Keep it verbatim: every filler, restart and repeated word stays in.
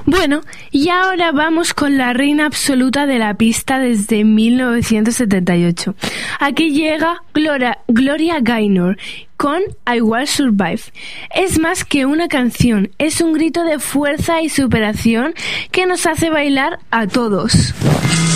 Bueno, y ahora vamos con la reina absoluta de la pista desde mil novecientos setenta y ocho. Aquí llega Gloria, Gloria Gaynor con I Will Survive. Es más que una canción, es un grito de fuerza y superación que nos hace bailar a todos.